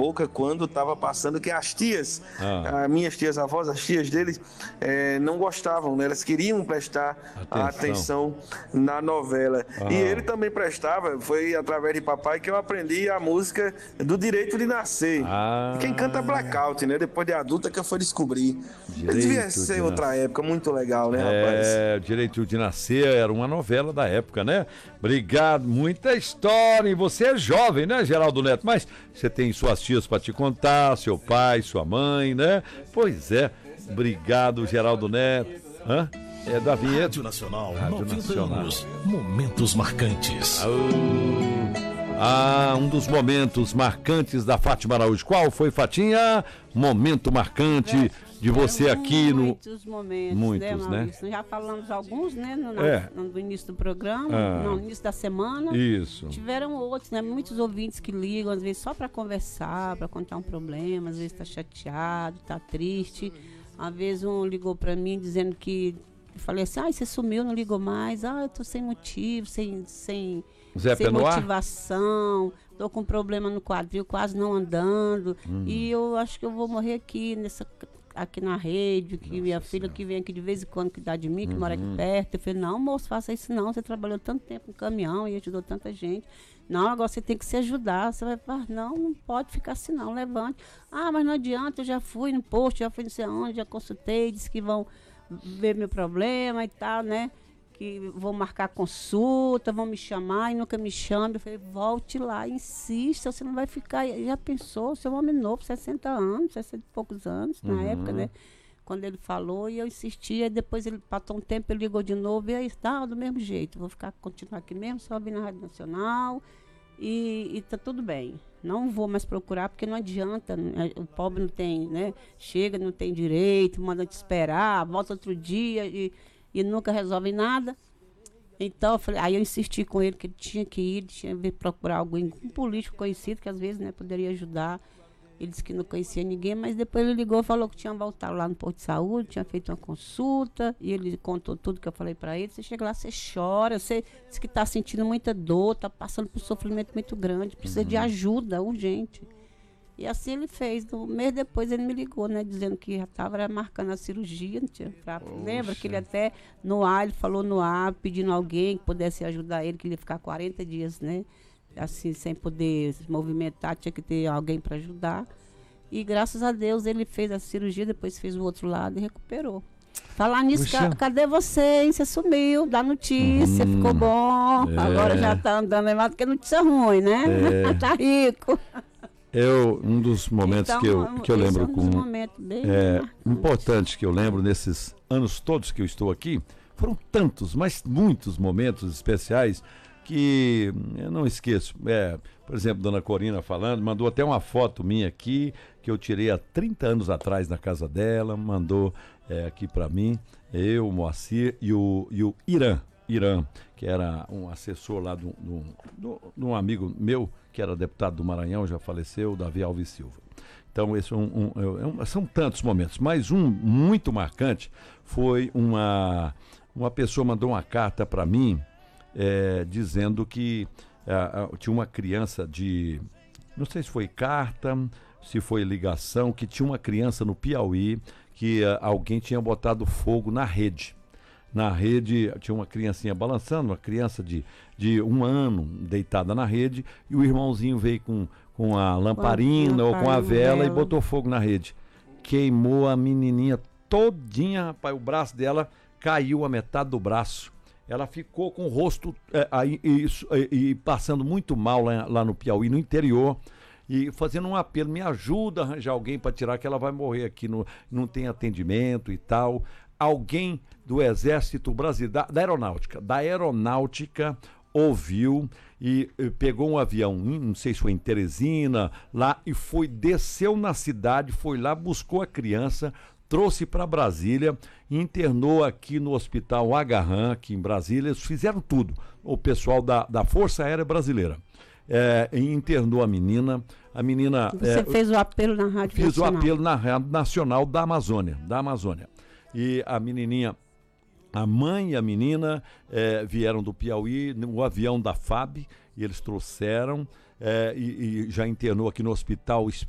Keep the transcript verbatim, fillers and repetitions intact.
boca quando estava passando, que as tias, Ah. as minhas tias avós, as tias deles, eh, não gostavam, né? Elas queriam prestar Atenção. atenção na novela. Ah. E ele também prestava, foi através de papai que eu aprendi a música do Direito de Nascer. Ah. Quem canta é Blackout, né? Depois de adulta que eu fui descobrir. Direito Devia ser de outra Nascer. época, muito legal, né, rapaz? É, Direito de Nascer era uma novela da época, né? Obrigado, muita história. E você é jovem, né, Geraldo Neto? Mas você tem suas tias para te contar, seu pai, sua mãe, né? Pois é. Obrigado, Geraldo Neto. Hã? É da vinheta. Rádio Nacional, Rádio noventa Nacional. anos, momentos marcantes. Ah, um dos momentos marcantes da Fátima Araújo. Qual foi, Fatinha? Momento marcante de você aqui no... Muitos momentos, Muitos, né, né? Maurício? Já falamos alguns, né, no, É. no, no início do programa, Ah. no início da semana. Isso. Tiveram outros, né? Muitos ouvintes que ligam, às vezes só para conversar, para contar um problema, às vezes está chateado, está triste. Às vezes um ligou para mim dizendo que... Eu falei assim, ah, você sumiu, não ligou mais. Ah, eu tô sem motivo, sem, sem, Zé sem Penoir? motivação. Tô com problema no quadril, quase não andando. Hum. E eu acho que eu vou morrer aqui, nessa, aqui na rede, que Nossa minha filha Senhora. que vem aqui de vez em quando cuidar de mim, que mora aqui Uhum. perto. Eu falei, não, moço, faça isso não. Você trabalhou tanto tempo no caminhão e ajudou tanta gente. Não, agora você tem que se ajudar. Você vai falar, não, não pode ficar assim não, levante. Ah, mas não adianta, eu já fui no posto, já fui não sei aonde, já consultei, disse que vão ver meu problema e tal, né? Que vão marcar consulta, vão me chamar e nunca me chamam. Eu falei, volte lá, insista, você não vai ficar. Já pensou, você é um homem novo, sessenta anos, sessenta e poucos anos, na Uhum. época, né? Quando ele falou, e eu insisti, aí depois ele passou um tempo, ele ligou de novo, e aí, tá, do mesmo jeito, vou ficar, continuar aqui mesmo, só vir na Rádio Nacional, e, e tá tudo bem. Não vou mais procurar, porque não adianta, né? O pobre não tem, né? Chega, não tem direito, manda te esperar, volta outro dia e, e nunca resolve nada. Então, eu falei, aí eu insisti com ele que ele tinha que ir, tinha que procurar alguém, um político conhecido, que às vezes, né, poderia ajudar. Ele disse que não conhecia ninguém, mas depois ele ligou e falou que tinha voltado lá no posto de saúde, tinha feito uma consulta, e ele contou tudo que eu falei para ele. Você chega lá, você chora, você diz que está sentindo muita dor, está passando por um sofrimento muito grande, precisa Uhum. de ajuda urgente. E assim ele fez. Um mês depois ele me ligou, né, dizendo que já estava marcando a cirurgia. Não tinha pra... Lembra que ele até no ar, ele falou no ar, pedindo alguém que pudesse ajudar ele, que ele ia ficar quarenta dias, né? Assim, sem poder se movimentar, tinha que ter alguém para ajudar. E graças a Deus ele fez a cirurgia, depois fez o outro lado e recuperou. Falar nisso, Puxa. ca- cadê você, hein? Você sumiu, dá notícia, Hum, ficou bom. é. Agora já tá andando mais do que notícia ruim, né? É. Tá rico. Eu, um dos momentos Então, que eu, que eu esse lembro é um dos com... momentos bem É, marcantes. importante que eu lembro nesses anos todos que eu estou aqui, foram tantos, mas muitos momentos especiais que eu não esqueço. É, por exemplo, Dona Corina falando, mandou até uma foto minha aqui, que eu tirei há trinta anos atrás na casa dela, mandou é, aqui para mim, eu, o Moacir e o, e o Irã, Irã, que era um assessor lá de um- de um- de um- de um amigo meu, que era deputado do Maranhão, já faleceu, o Davi Alves Silva. Então, esse é um, um- é um- são tantos momentos, mas um muito marcante foi uma, uma pessoa mandou uma carta para mim, é, dizendo que ah, ah, tinha uma criança de, não sei se foi carta, se foi ligação, que tinha uma criança no Piauí que ah, alguém tinha botado fogo na rede. Na rede tinha uma criancinha balançando, uma criança de, de um ano deitada na rede, e o irmãozinho veio com, com a lamparina ou com a lamparina, vela e vela. botou fogo na rede. Queimou a menininha todinha, rapaz, o braço dela caiu a metade do braço. Ela ficou com o rosto é, aí, e, e- e passando muito mal lá, lá no Piauí, no interior, e fazendo um apelo, me ajuda a arranjar alguém para tirar, que ela vai morrer aqui, no, não tem atendimento e tal. Alguém do Exército Brasileiro, da, da Aeronáutica, da Aeronáutica ouviu e, eh, pegou um avião, em- não sei se foi em Teresina, lá, e foi, desceu na cidade, foi lá, buscou a criança, trouxe para Brasília, internou aqui no Hospital Agarran, aqui em Brasília. Eles fizeram tudo, o pessoal da, da Força Aérea Brasileira. É, e internou a menina, a menina... Você é, fez o apelo na Rádio Fiz o Nacional. apelo na Rádio Nacional da Amazônia, da Amazônia. E a menininha, a mãe e a menina eh, vieram do Piauí, no avião da F A B, e eles trouxeram, eh, e, e já internou aqui no Hospital